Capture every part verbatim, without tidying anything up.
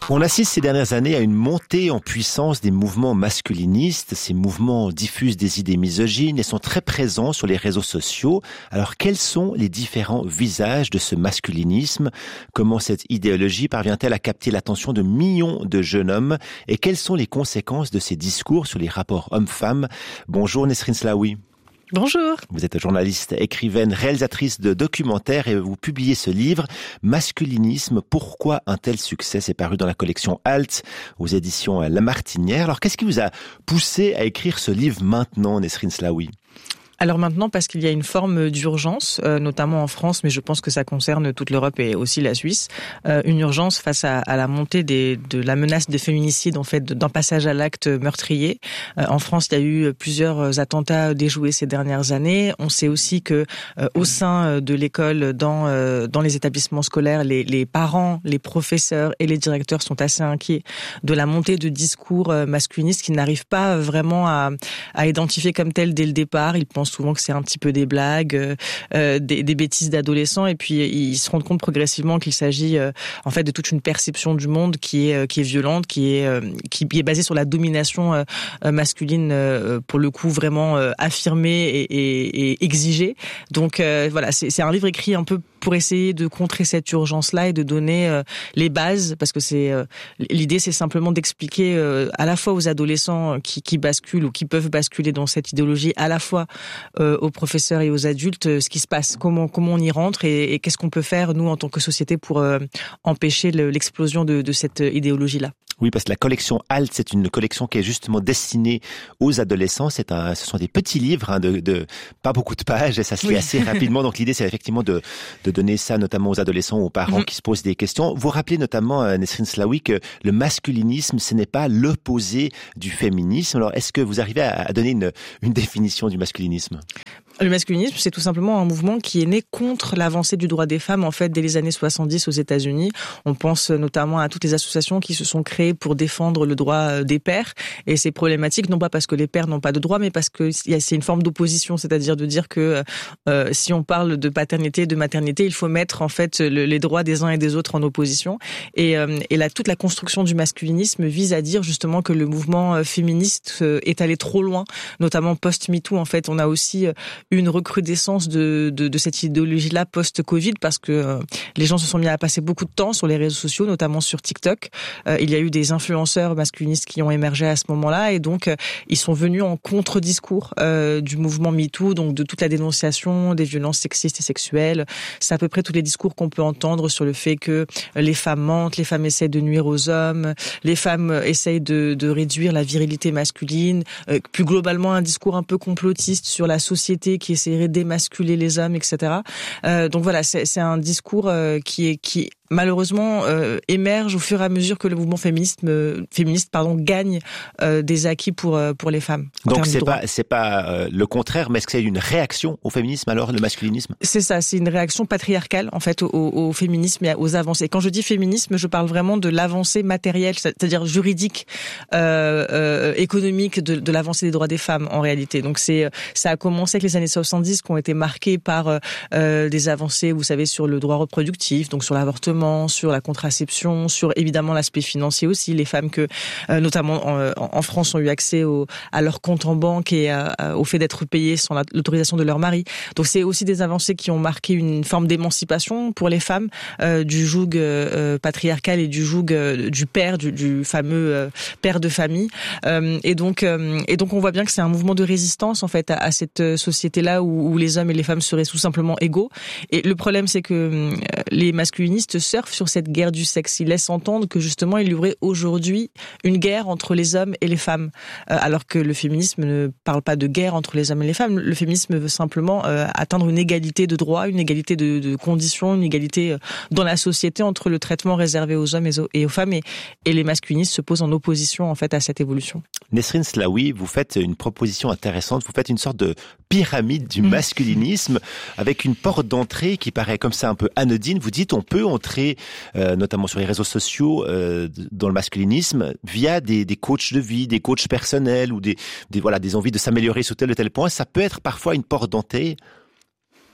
On assiste ces dernières années à une montée en puissance des mouvements masculinistes. Ces mouvements diffusent des idées misogynes et sont très présents sur les réseaux sociaux. Alors, quels sont les différents visages de ce masculinisme? Comment cette idéologie parvient-elle à capter l'attention de millions de jeunes hommes? Et quelles sont les conséquences de ces discours sur les rapports hommes-femmes? Bonjour Nesrine Slaoui. Bonjour. Vous êtes journaliste, écrivaine, réalisatrice de documentaires et vous publiez ce livre, Masculinisme, pourquoi un tel succès? C'est paru dans la collection Alt, aux éditions La Martinière. Alors, qu'est-ce qui vous a poussé à écrire ce livre maintenant, Nesrine Slaoui? Alors maintenant, parce qu'il y a une forme d'urgence, euh, notamment en France, mais je pense que ça concerne toute l'Europe et aussi la Suisse, euh, une urgence face à, à la montée des, de la menace de féminicide, en fait, d'un passage à l'acte meurtrier. Euh, en France, il y a eu plusieurs attentats déjoués ces dernières années. On sait aussi que euh, au sein de l'école, dans euh, dans les établissements scolaires, les, les parents, les professeurs et les directeurs sont assez inquiets de la montée de discours euh, masculinistes qui n'arrivent pas vraiment à, à identifier comme tels dès le départ. Ils pensent souvent que c'est un petit peu des blagues, euh, des, des bêtises d'adolescents, et puis ils se rendent compte progressivement qu'il s'agit euh, en fait de toute une perception du monde qui est euh, qui est violente, qui est euh, qui est basée sur la domination euh, masculine, euh, pour le coup vraiment euh, affirmée et, et, et exigée. Donc euh, voilà, c'est, c'est un livre écrit un peu pour essayer de contrer cette urgence-là et de donner euh, les bases, parce que c'est euh, l'idée, c'est simplement d'expliquer euh, à la fois aux adolescents qui, qui basculent ou qui peuvent basculer dans cette idéologie, à la fois euh, aux professeurs et aux adultes, euh, ce qui se passe, comment comment on y rentre et, et qu'est-ce qu'on peut faire nous en tant que société pour euh, empêcher le, l'explosion de, de cette idéologie-là. Oui, parce que la collection Alt, c'est une collection qui est justement destinée aux adolescents. C'est un, ce sont des petits livres, hein, de, de pas beaucoup de pages, et ça se fait oui. assez rapidement. Donc l'idée, c'est effectivement de, de donner ça notamment aux adolescents, aux parents mmh. qui se posent des questions. Vous rappelez notamment, euh, Nesrine Slaoui, que le masculinisme, ce n'est pas l'opposé du féminisme. Alors, est-ce que vous arrivez à, à donner une, une définition du masculinisme? Le masculinisme, c'est tout simplement un mouvement qui est né contre l'avancée du droit des femmes, en fait, dès les années soixante-dix aux États-Unis. On pense notamment à toutes les associations qui se sont créées pour défendre le droit des pères. Et c'est problématique, non pas parce que les pères n'ont pas de droit, mais parce que c'est une forme d'opposition, c'est-à-dire de dire que euh, si on parle de paternité et de maternité, il faut mettre, en fait, le, les droits des uns et des autres en opposition. Et, euh, et là, toute la construction du masculinisme vise à dire justement que le mouvement féministe est allé trop loin, notamment post-MeToo. En fait, on a aussi une recrudescence de, de, de cette idéologie-là post-Covid, parce que euh, les gens se sont mis à passer beaucoup de temps sur les réseaux sociaux, notamment sur TikTok. Euh, il y a eu des influenceurs masculinistes qui ont émergé à ce moment-là, et donc euh, ils sont venus en contre-discours euh, du mouvement MeToo, donc de toute la dénonciation des violences sexistes et sexuelles. C'est à peu près tous les discours qu'on peut entendre sur le fait que les femmes mentent, les femmes essaient de nuire aux hommes, les femmes essayent de, de réduire la virilité masculine, euh, plus globalement un discours un peu complotiste sur la société qui essaierait d'émasculer les hommes, et cetera. Euh, donc voilà, c'est, c'est un discours euh, qui est qui malheureusement euh, émerge au fur et à mesure que le mouvement féministe, euh, féministe pardon, gagne euh, des acquis pour euh, pour les femmes. Donc c'est pas c'est pas euh, le contraire, mais est-ce que c'est une réaction au féminisme alors, le masculinisme? C'est ça, c'est une réaction patriarcale en fait au, au féminisme et aux avancées. Quand je dis féminisme, je parle vraiment de l'avancée matérielle, c'est-à-dire juridique, euh, euh, économique de, de l'avancée des droits des femmes en réalité. Donc c'est ça a commencé avec les années soixante-dix qui ont été marquées par euh, des avancées, vous savez, sur le droit reproductif, donc sur l'avortement, sur la contraception, sur évidemment l'aspect financier aussi. Les femmes que, euh, notamment en, en France, ont eu accès au, à leur compte en banque et à, au fait d'être payées sans la, l'autorisation de leur mari. Donc c'est aussi des avancées qui ont marqué une forme d'émancipation pour les femmes euh, du joug euh, patriarcal et du joug euh, du père, du, du fameux euh, père de famille. Euh, et donc, euh, et donc on voit bien que c'est un mouvement de résistance en fait à, à cette société-là où, où les hommes et les femmes seraient tout simplement égaux. Et le problème, c'est que euh, les masculinistes surfe sur cette guerre du sexe. Il laisse entendre que justement il y aurait aujourd'hui une guerre entre les hommes et les femmes, euh, alors que le féminisme ne parle pas de guerre entre les hommes et les femmes. Le féminisme veut simplement euh, atteindre une égalité de droits, une égalité de, de conditions, une égalité euh, dans la société entre le traitement réservé aux hommes et aux, et aux femmes, et, et les masculinistes se posent en opposition en fait à cette évolution. Nesrine Slaoui, vous faites une proposition intéressante, vous faites une sorte de pyramide du masculinisme avec une porte d'entrée qui paraît comme ça un peu anodine. Vous dites on peut entrer euh, notamment sur les réseaux sociaux euh, dans le masculinisme via des, des coachs de vie, des coachs personnels ou des, des voilà des envies de s'améliorer sur tel ou tel point. Ça peut être parfois une porte d'entrée.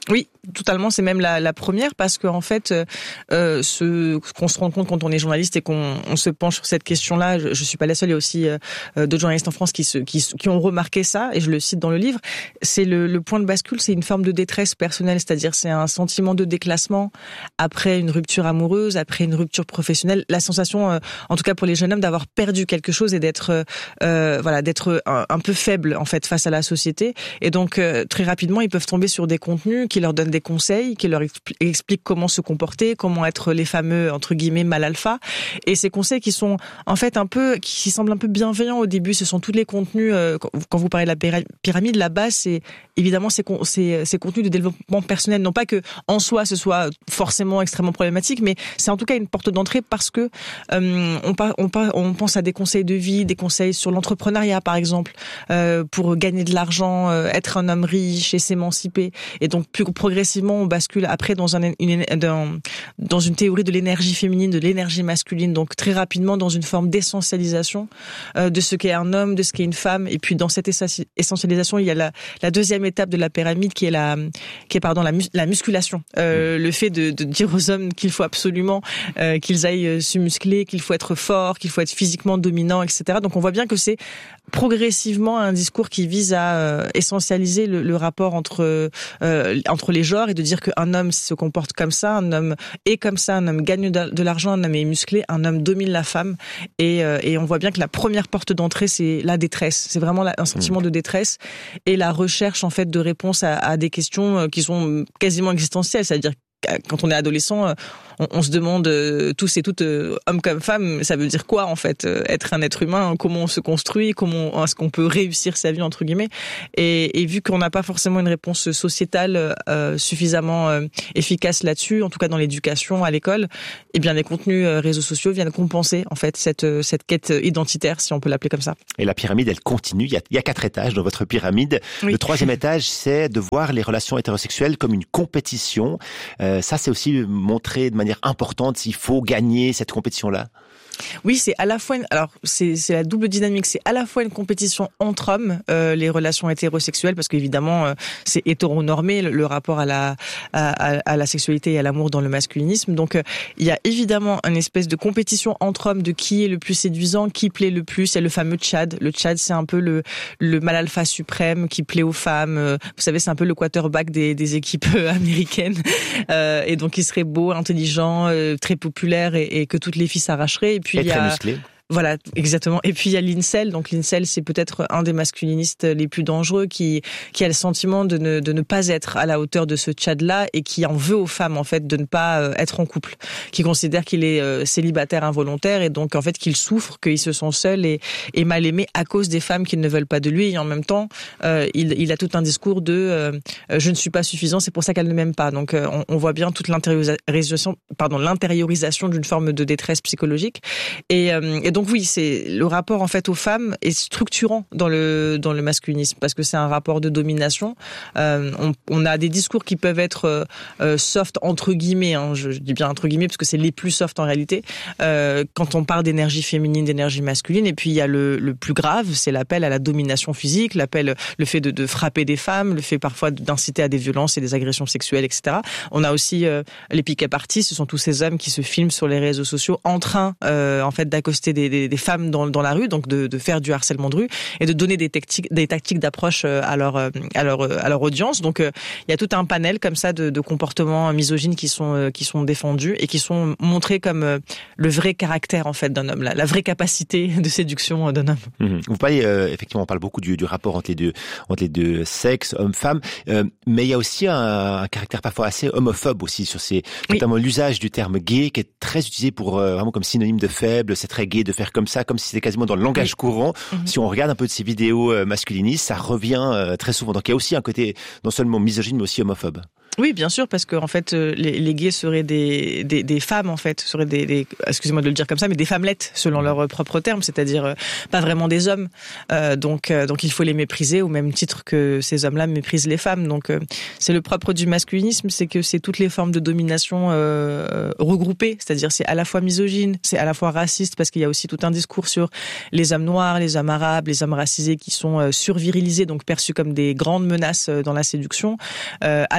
Oui, totalement. C'est même la, la première parce que en fait, euh, ce qu'on se rend compte quand on est journaliste et qu'on on se penche sur cette question-là, je, je suis pas la seule. Il y a aussi euh, d'autres journalistes en France qui, se, qui qui ont remarqué ça, et je le cite dans le livre. C'est le, le point de bascule, c'est une forme de détresse personnelle, c'est-à-dire c'est un sentiment de déclassement après une rupture amoureuse, après une rupture professionnelle. La sensation, euh, en tout cas pour les jeunes hommes, d'avoir perdu quelque chose et d'être, euh, voilà, d'être un, un peu faible en fait face à la société. Et donc euh, très rapidement, ils peuvent tomber sur des contenus qui leur donnent des conseils, qui leur expliquent comment se comporter, comment être les fameux entre guillemets mal alpha. Et ces conseils qui sont en fait un peu, qui semblent un peu bienveillants au début, ce sont tous les contenus. Euh, quand vous parlez de la pyramide, la base, c'est évidemment ces, ces, ces contenus de développement personnel. Non pas que en soi ce soit forcément extrêmement problématique, mais c'est en tout cas une porte d'entrée parce que euh, on, on, on pense à des conseils de vie, des conseils sur l'entrepreneuriat par exemple, euh, pour gagner de l'argent, euh, être un homme riche et s'émanciper. Et donc plus progressivement, on bascule après dans, un, une, dans, dans une théorie de l'énergie féminine, de l'énergie masculine, donc très rapidement dans une forme d'essentialisation euh, de ce qu'est un homme, de ce qu'est une femme. Et puis dans cette essentialisation, il y a la, la deuxième étape de la pyramide qui est la, qui est pardon la, mus, la musculation, euh, le fait de, de dire aux hommes qu'il faut absolument euh, qu'ils aillent se muscler, qu'il faut être fort, qu'il faut être physiquement dominant, et cetera. Donc on voit bien que c'est progressivement un discours qui vise à euh, essentialiser le, le rapport entre euh, entre les genres et de dire qu'un homme se comporte comme ça, un homme est comme ça, un homme gagne de l'argent, un homme est musclé, un homme domine la femme. Et, euh, et on voit bien que la première porte d'entrée, c'est la détresse. C'est vraiment un sentiment de détresse et la recherche en fait de réponses à, à des questions qui sont quasiment existentielles, c'est-à-dire quand on est adolescent, on, on se demande euh, tous et toutes, euh, hommes comme femmes, ça veut dire quoi en fait, euh, être un être humain, comment on se construit, comment est-ce qu'on peut réussir sa vie entre guillemets. Et, et vu qu'on n'a pas forcément une réponse sociétale euh, suffisamment euh, efficace là-dessus, en tout cas dans l'éducation à l'école, eh bien les contenus euh, réseaux sociaux viennent compenser en fait cette cette quête identitaire, si on peut l'appeler comme ça. Et la pyramide, elle continue. Il y a, il y a quatre étages dans votre pyramide. Oui. Le troisième étage, c'est de voir les relations hétérosexuelles comme une compétition. Euh, ça, c'est aussi montré de manière importante s'il faut gagner cette compétition-là. Oui, c'est à la fois une, alors c'est c'est la double dynamique, c'est à la fois une compétition entre hommes, euh, les relations hétérosexuelles, parce qu'évidemment euh, c'est hétéronormé le, le rapport à la à, à la sexualité et à l'amour dans le masculinisme. Donc euh, il y a évidemment une espèce de compétition entre hommes de qui est le plus séduisant, qui plaît le plus. C'est le fameux Tchad. Le Tchad, c'est un peu le le mal alpha suprême qui plaît aux femmes. Euh, vous savez, c'est un peu le quarterback des des équipes américaines. Euh, et donc il serait beau, intelligent, euh, très populaire et, et que toutes les filles s'arracheraient. Et puis et il y a très musclé. Voilà, exactement. Et puis il y a l'incel. Donc l'incel, c'est peut-être un des masculinistes les plus dangereux qui qui a le sentiment de ne de ne pas être à la hauteur de ce Tchad-là et qui en veut aux femmes en fait de ne pas être en couple, qui considère qu'il est célibataire involontaire et donc en fait qu'il souffre, qu'il se sent seul et et mal aimé à cause des femmes qui ne veulent pas de lui. Et en même temps, euh, il il a tout un discours de euh, je ne suis pas suffisant, c'est pour ça qu'elle ne m'aime pas. Donc euh, on, on voit bien toute l'intériorisation, pardon, l'intériorisation d'une forme de détresse psychologique et, euh, et donc oui, c'est le rapport en fait aux femmes est structurant dans le dans le masculinisme parce que c'est un rapport de domination. Euh, on, on a des discours qui peuvent être euh, soft entre guillemets, hein, je, je dis bien entre guillemets parce que c'est les plus soft en réalité. Euh, quand on parle d'énergie féminine, d'énergie masculine, et puis il y a le, le plus grave, c'est l'appel à la domination physique, l'appel, le fait de, de frapper des femmes, le fait parfois d'inciter à des violences et des agressions sexuelles, et cetera. On a aussi euh, les pick-up artists, ce sont tous ces hommes qui se filment sur les réseaux sociaux en train euh, en fait d'accoster des Des, des femmes dans, dans la rue, donc de, de faire du harcèlement de rue et de donner des tactiques, des tactiques d'approche à leur, à leur, à leur audience. Donc, euh, il y a tout un panel comme ça de, de comportements misogynes qui sont, euh, qui sont défendus et qui sont montrés comme euh, le vrai caractère en fait d'un homme, la, la vraie capacité de séduction d'un homme. Mmh. Vous parlez euh, effectivement, on parle beaucoup du, du rapport entre les deux, entre les deux sexes, hommes-femmes, euh, mais il y a aussi un, un caractère parfois assez homophobe aussi sur ces, notamment oui. l'usage du terme gay qui est très utilisé pour euh, vraiment comme synonyme de faible. C'est très gay de faire comme ça, comme si c'était quasiment dans le langage oui. courant. Mm-hmm. Si on regarde un peu de ces vidéos euh, masculinistes, ça revient euh, très souvent. Donc il y a aussi un côté non seulement misogyne, mais aussi homophobe. Oui, bien sûr, parce que en fait, les, les gays seraient des, des, des femmes, en fait, seraient des, des, excusez-moi de le dire comme ça, mais des femmelettes, selon leurs propres termes, c'est-à-dire euh, pas vraiment des hommes. Euh, donc, euh, donc il faut les mépriser au même titre que ces hommes-là méprisent les femmes. Donc, euh, c'est le propre du masculinisme, c'est que c'est toutes les formes de domination euh, regroupées, c'est-à-dire c'est à la fois misogyne, c'est à la fois raciste, parce qu'il y a aussi tout un discours sur les hommes noirs, les hommes arabes, les hommes racisés qui sont euh, survirilisés, donc perçus comme des grandes menaces euh, dans la séduction. Euh, à la fois une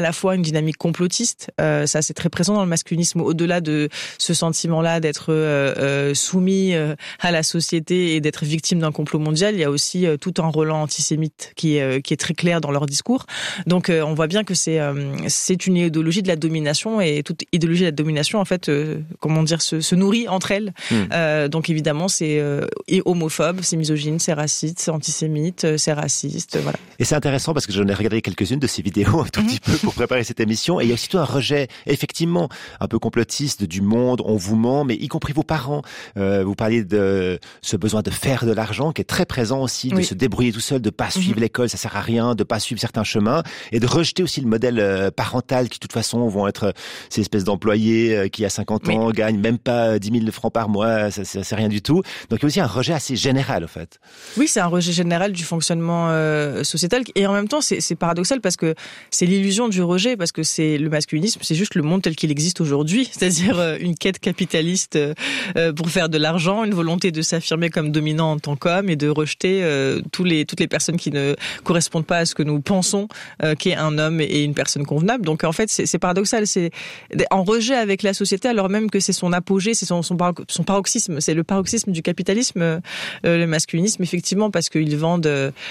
dynamique complotiste. Euh, ça, c'est très présent dans le masculinisme. Au-delà de ce sentiment-là d'être euh, euh, soumis euh, à la société et d'être victime d'un complot mondial, il y a aussi euh, tout un relent antisémite qui est, euh, qui est très clair dans leur discours. Donc, euh, on voit bien que c'est, euh, c'est une idéologie de la domination, et toute idéologie de la domination, en fait, euh, comment dire, se, se nourrit entre elles. Mmh. Euh, donc, évidemment, c'est euh, homophobe, c'est misogyne, c'est raciste, c'est antisémite, c'est raciste, voilà. Et c'est intéressant parce que j'en ai regardé quelques-unes de ces vidéos un tout mmh. petit peu pour préparer cette émission, et il y a aussi tout un rejet, effectivement, un peu complotiste du monde, on vous ment, mais y compris vos parents. Euh, vous parliez de ce besoin de faire de l'argent qui est très présent aussi, de oui. se débrouiller tout seul, de pas suivre mmh. l'école, ça sert à rien, de pas suivre certains chemins, et de rejeter aussi le modèle parental qui, de toute façon, vont être ces espèces d'employés qui, à cinquante ans, oui. gagnent même pas dix mille francs par mois, ça, ça, c'est rien du tout. Donc, il y a aussi un rejet assez général, en fait. Oui, c'est un rejet général du fonctionnement euh, sociétal, et en même temps, c'est, c'est paradoxal parce que c'est l'illusion du rejet, parce que c'est le masculinisme, c'est juste le monde tel qu'il existe aujourd'hui, c'est-à-dire euh, une quête capitaliste euh, pour faire de l'argent, une volonté de s'affirmer comme dominant en tant qu'homme et de rejeter euh, tous les, toutes les personnes qui ne correspondent pas à ce que nous pensons euh, qu'est un homme et une personne convenable. Donc en fait, c'est, c'est paradoxal, c'est en rejet avec la société alors même que c'est son apogée, c'est son, son, son paroxysme, c'est le paroxysme du capitalisme, euh, le masculinisme, effectivement, parce qu'ils vendent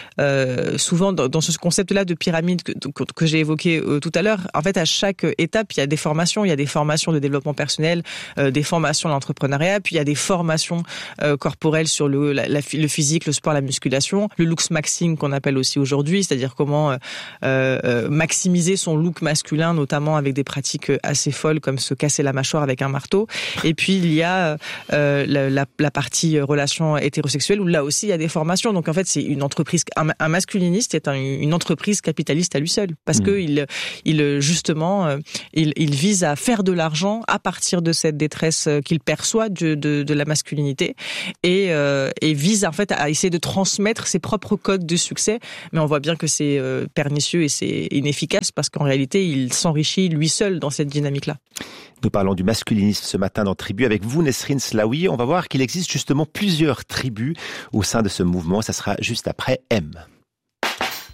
euh, souvent dans, dans ce concept-là de pyramide que, que, que j'ai évoqué euh, tout à l'heure. En fait, à chaque étape, il y a des formations, il y a des formations de développement personnel, euh, des formations de l'entrepreneuriat, puis il y a des formations euh, corporelles sur le, la, la, le physique, le sport, la musculation, le looks maxing qu'on appelle aussi aujourd'hui, c'est-à-dire comment euh, euh, maximiser son look masculin, notamment avec des pratiques assez folles comme se casser la mâchoire avec un marteau. Et puis il y a euh, la, la, la partie relation hétérosexuelle où là aussi il y a des formations. Donc en fait c'est une entreprise, un, un masculiniste est un, une entreprise capitaliste à lui seul, parce mmh. que il, il justement euh, il, il vise à faire de l'argent à partir de cette détresse qu'il perçoit de, de, de la masculinité, et, euh, et vise en fait à essayer de transmettre ses propres codes de succès. Mais on voit bien que c'est euh, pernicieux et c'est inefficace, parce qu'en réalité il s'enrichit lui seul dans cette dynamique-là. Nous parlons du masculinisme ce matin dans Tribu avec vous, Nesrine Slaoui. On va voir qu'il existe justement plusieurs tribus au sein de ce mouvement. Ça sera juste après M.